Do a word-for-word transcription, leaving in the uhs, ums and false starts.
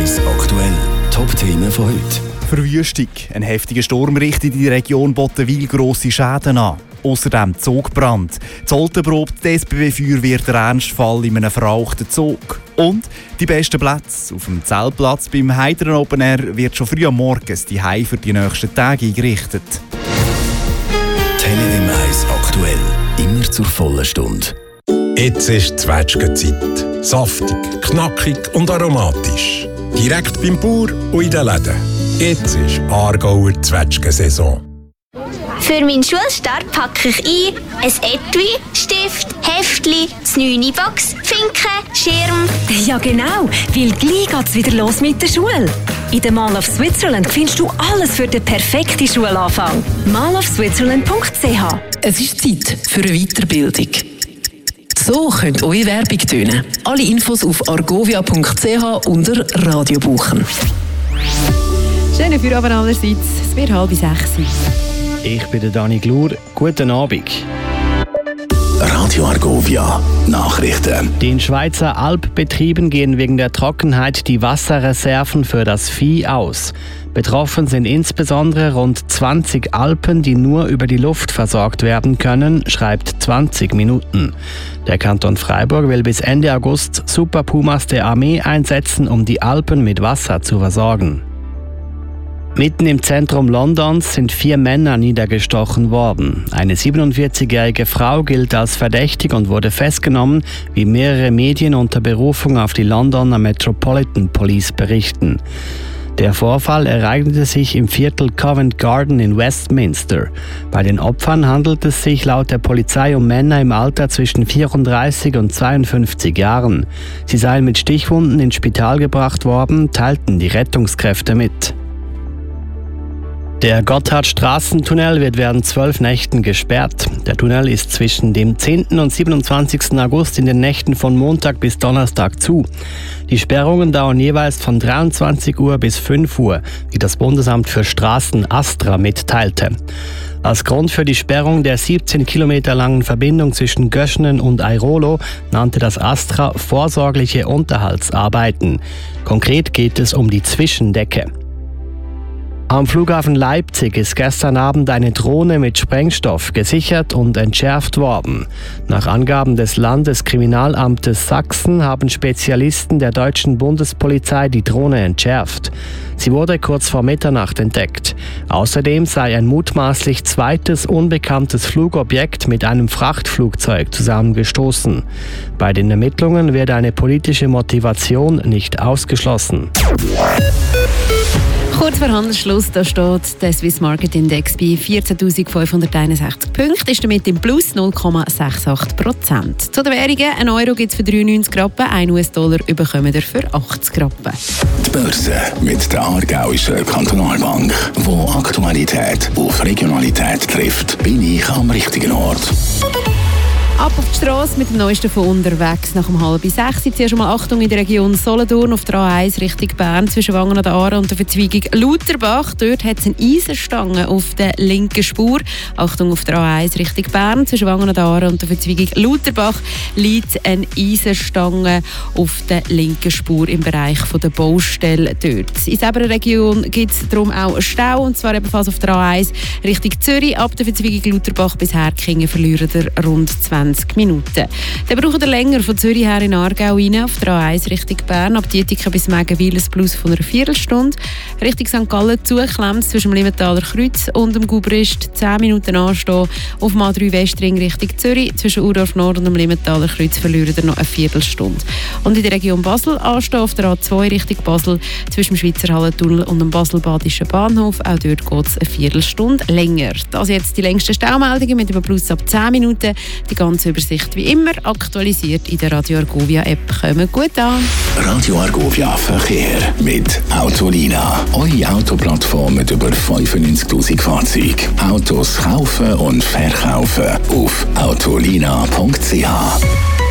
eins aktuell. Top-Themen von heute. Verwüstung. Ein heftiger Sturm richtet in die Region Bottenwil grosse Schäden an. Außerdem Zugbrand. Zoltenbrot, die S B B Feuerwehr der Ernstfall in einem verrauchten Zug. Und die besten Plätze. Auf dem Zeltplatz beim Heideren Open Air wird schon früh am Morgen die Hei für die nächsten Tage eingerichtet. Tele M eins aktuell. Immer zur vollen Stunde. Jetzt ist Zwetschgenzeit. Saftig, knackig und aromatisch. Direkt beim Bauer und in den Läden. Jetzt ist Aargauer Zwetschgensaison. Für meinen Schulstart packe ich ein ein Etui, Stift, Heftli, die Box, Finken, Schirm. Ja genau, weil gleich geht's wieder los mit der Schule. In der Mall of Switzerland findest du alles für den perfekten Schulanfang. mall of switzerland punkt c h. Es ist Zeit für eine Weiterbildung. So könnt eure Werbung tönen. Alle Infos auf argovia punkt c h unter Radio buchen. Schönen Feierabend allerseits. Es wird halb sechs. Ich bin der Dani Glur. Guten Abend. Radio Argovia Nachrichten. Den Schweizer Alpbetrieben gehen wegen der Trockenheit die Wasserreserven für das Vieh aus. Betroffen sind insbesondere rund zwanzig Alpen, die nur über die Luft versorgt werden können, schreibt zwanzig Minuten. Der Kanton Freiburg will bis Ende August Super Pumas der Armee einsetzen, um die Alpen mit Wasser zu versorgen. Mitten im Zentrum Londons sind vier Männer niedergestochen worden. Eine siebenundvierzigjährige Frau gilt als verdächtig und wurde festgenommen, wie mehrere Medien unter Berufung auf die Londoner Metropolitan Police berichten. Der Vorfall ereignete sich im Viertel Covent Garden in Westminster. Bei den Opfern handelt es sich laut der Polizei um Männer im Alter zwischen vierunddreißig und zweiundfünfzig Jahren. Sie seien mit Stichwunden ins Spital gebracht worden, teilten die Rettungskräfte mit. Der Gotthardstraßentunnel wird während zwölf Nächten gesperrt. Der Tunnel ist zwischen dem zehnten und siebenundzwanzigsten August in den Nächten von Montag bis Donnerstag zu. Die Sperrungen dauern jeweils von dreiundzwanzig Uhr bis fünf Uhr, wie das Bundesamt für Straßen ASTRA mitteilte. Als Grund für die Sperrung der siebzehn Kilometer langen Verbindung zwischen Göschenen und Airolo nannte das ASTRA vorsorgliche Unterhaltsarbeiten. Konkret geht es um die Zwischendecke. Am Flughafen Leipzig ist gestern Abend eine Drohne mit Sprengstoff gesichert und entschärft worden. Nach Angaben des Landeskriminalamtes Sachsen haben Spezialisten der deutschen Bundespolizei die Drohne entschärft. Sie wurde kurz vor Mitternacht entdeckt. Außerdem sei ein mutmaßlich zweites unbekanntes Flugobjekt mit einem Frachtflugzeug zusammengestoßen. Bei den Ermittlungen wird eine politische Motivation nicht ausgeschlossen. Kurz vor Handelsschluss, da steht der Swiss Market Index bei vierzehntausendfünfhunderteinundsechzig Punkten, ist damit im Plus null Komma achtundsiebzig Prozent. Zu den Währungen, ein Euro gibt es für dreiundneunzig Rappen, ein U S-Dollar bekommen wir für achtzig Rappen. Die Börse mit der Aargauischen Kantonalbank, wo Aktualität auf Regionalität trifft, bin ich am richtigen Ort. Ab auf die Strasse mit dem Neuesten von unterwegs nach um halb sechs. Zuerst schon mal Achtung in der Region Solothurn auf der A eins Richtung Bern zwischen Wangen an der Aare und der Verzweigung Lutherbach. Dort hat es eine Eisenstange auf der linken Spur. Achtung auf der A eins Richtung Bern zwischen Wangen an der Aare und der Verzweigung Lutherbach liegt eine Eisenstange auf der linken Spur im Bereich von der Baustelle dort. In dieser Region gibt es darum auch einen Stau, und zwar ebenfalls auf der A eins Richtung Zürich. Ab der Verzweigung Lutherbach bis Herkingen verlieren ihr rund zwanzig Minuten. Dann braucht ihr länger von Zürich her in Aargau rein, auf der A eins Richtung Bern, ab Dietiken bis Megenwil ein Plus von einer Viertelstunde. Richtung Sankt Gallen zuklemmt zwischen dem Limmentaler Kreuz und dem Gubrist zehn Minuten anstehen. Auf dem A drei Westring Richtung Zürich, zwischen Urdorf Nord und dem Limmentaler Kreuz verlieren ihr noch eine Viertelstunde. Und in der Region Basel anstehen auf der A zwei Richtung Basel, zwischen dem Schweizer Hallentunnel und dem Basel-Badischen Bahnhof. Auch dort geht es eine Viertelstunde länger. Das jetzt die längsten Staumeldungen mit einem Plus ab zehn Minuten. Die ganze Übersicht wie immer aktualisiert in der Radio Argovia App. Kommen gut an. Radio Argovia Verkehr mit Autolina. Eure Autoplattform mit über fünfundneunzigtausend Fahrzeugen. Autos kaufen und verkaufen auf autolina punkt c h.